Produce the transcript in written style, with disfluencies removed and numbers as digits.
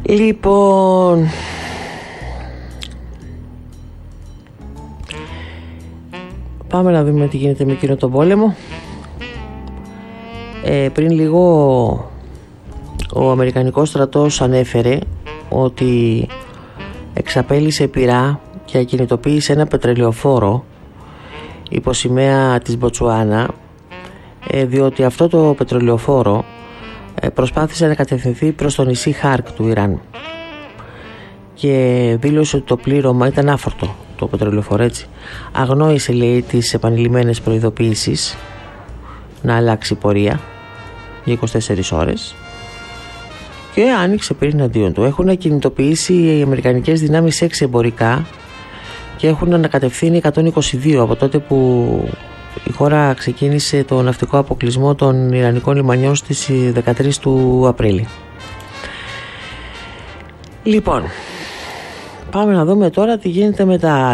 Λοιπόν, πάμε να δούμε τι γίνεται με εκείνο τον πόλεμο. Πριν λίγο ο Αμερικανικός στρατός ανέφερε ότι εξαπέλυσε πυρά και ακινητοποίησε ένα πετρελαιοφόρο υπό σημαία της Μποτσουάνα, διότι αυτό το πετρελαιοφόρο προσπάθησε να κατευθυνθεί προς το νησί Χάρκ του Ιράν και δήλωσε ότι το πλήρωμα ήταν άφορτο, το πετρελαιοφόρο, έτσι. Αγνόησε, λέει, τις επανειλημμένες προειδοποιήσεις να αλλάξει πορεία για 24 ώρες και άνοιξε πυρήνα αντίον του. Έχουν ακινητοποιήσει οι αμερικανικές δυνάμεις 6 εμπορικά και έχουν ανακατευθύνει 122 από τότε που η χώρα ξεκίνησε το ναυτικό αποκλεισμό των Ιρανικών λιμανιών στις 13 του Απρίλη. Λοιπόν, πάμε να δούμε τώρα τι γίνεται με τα